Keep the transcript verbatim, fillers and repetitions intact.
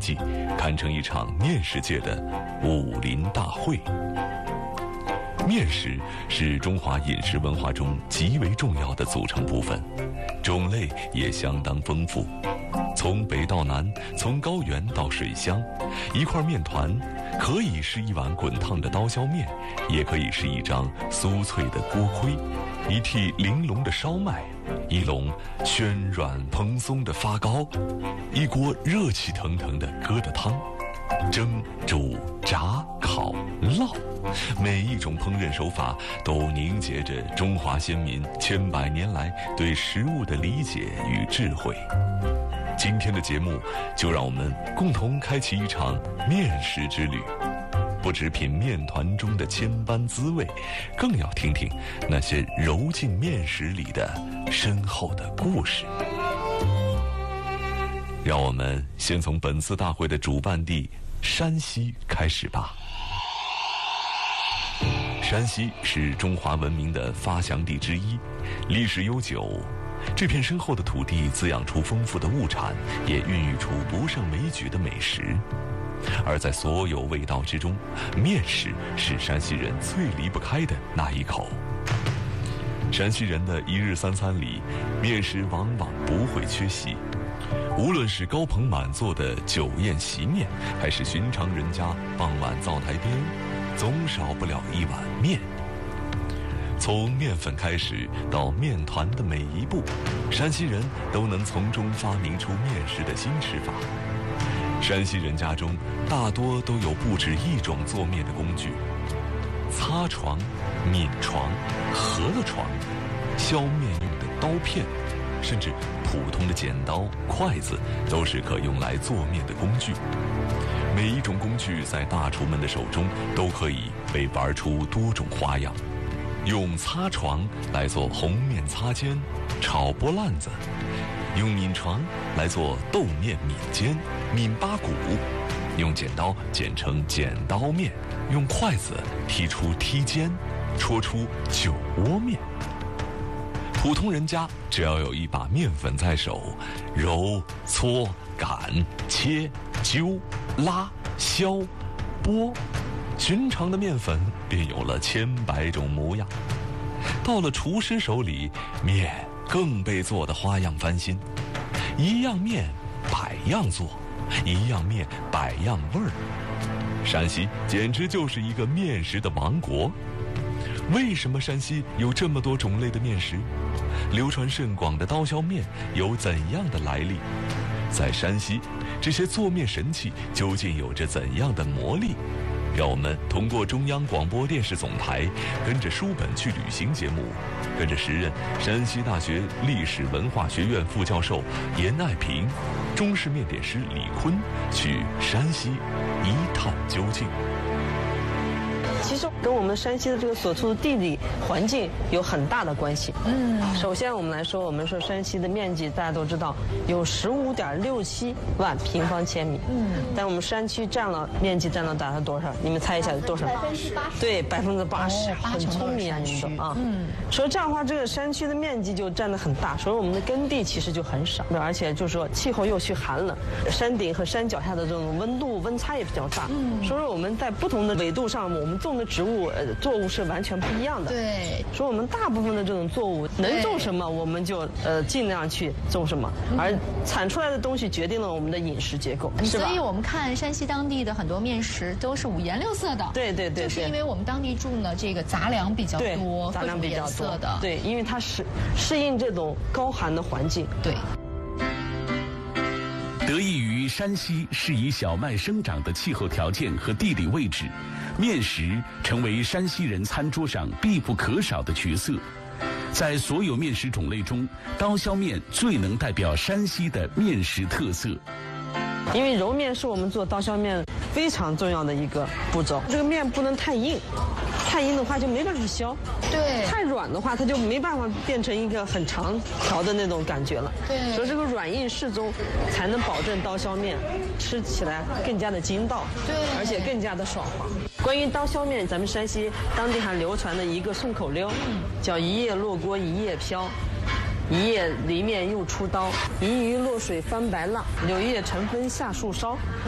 季，堪称一场面食界的武林大会。面食是中华饮食文化中极为重要的组成部分，种类也相当丰富。从北到南，从高原到水乡，一块面团可以是一碗滚烫的刀削面，也可以是一张酥脆的锅盔，一屉玲珑的烧麦，一笼暄软蓬松的发糕，一锅热气腾腾的疙瘩汤。蒸、煮、炸、烤、烙，每一种烹饪手法都凝结着中华先民千百年来对食物的理解与智慧。今天的节目，就让我们共同开启一场面食之旅，不只品面团中的千般滋味，更要听听那些揉进面食里的深厚的故事。让我们先从本次大会的主办地山西开始吧。山西是中华文明的发祥地之一，历史悠久。这片深厚的土地滋养出丰富的物产，也孕育出不胜枚举的美食。而在所有味道之中，面食是山西人最离不开的那一口。山西人的一日三餐里，面食往往不会缺席。无论是高朋满座的酒宴席面，还是寻常人家傍晚灶台边，总少不了一碗面。从面粉开始到面团的每一步，山西人都能从中发明出面食的新吃法。山西人家中大多都有不止一种做面的工具，擦床、抿床、饸饹床，削面用的刀片，甚至普通的剪刀、筷子都是可用来做面的工具。每一种工具在大厨们的手中都可以被玩出多种花样。用擦床来做红面擦尖、炒拨烂子，用抿床来做豆面抿尖、抿八股，用剪刀剪成剪刀面，用筷子剔出剔尖，戳出酒窝面。普通人家只要有一把面粉在手，揉、搓、擀、切、揪、拉、削、拨，寻常的面粉便有了千百种模样。到了厨师手里，面更被做得花样翻新。一样面百样做，一样面百样味儿。山西简直就是一个面食的王国。为什么山西有这么多种类的面食？流传甚广的刀削面有怎样的来历？在山西，这些做面神器究竟有着怎样的魔力？让我们通过中央广播电视总台，跟着书本去旅行节目，跟着时任山西大学历史文化学院副教授严爱平、中式面点师李坤去山西一探究竟。 其实跟我们山西的这个所处的地理环境有很大的关系。嗯，首先我们来说，我们说山西的面积大家都知道有十五点六七万平方千米。嗯，但我们山区占了面积占了大概多少？你们猜一下有多少？ 百分之八十。 对，百分之八十，很成聪明啊，你们都啊。嗯，所以这样的话，这个山区的面积就占得很大，所以我们的耕地其实就很少，而且就是说气候又去寒冷，山顶和山脚下的这种温度温差也比较大。嗯，所以我们在不同的纬度上，我们种的植物呃作物是完全不一样的。 对， 所以我们大部分的这种作物能种什么，我们就呃尽量去种什么，而产出来的东西决定了我们的饮食结构，是吧？ 所以我们看山西当地的很多面食都是五颜六色的。 对对对， 就是因为我们当地种的这个杂粮比较多， 杂粮比较多的。 对，因为它适适应这种高寒的环境。 对。 得益于山西适宜小麦生长的气候条件和地理位置，面食成为山西人餐桌上必不可少的角色。在所有面食种类中，刀削面最能代表山西的面食特色。 因为揉面是我们做刀削面非常重要的一个步骤，这个面不能太硬，太硬的话就没办法削。 对， 太软的话，它就没办法变成一个很长条的那种感觉了。 对， 所以这个软硬适中，才能保证刀削面吃起来更加的筋道， 对， 而且更加的爽滑。关于刀削面，咱们山西当地还流传的一个顺口溜，叫一叶落锅一叶飘。一叶离面又出刀，一鱼落水翻白浪，柳叶成风下树梢。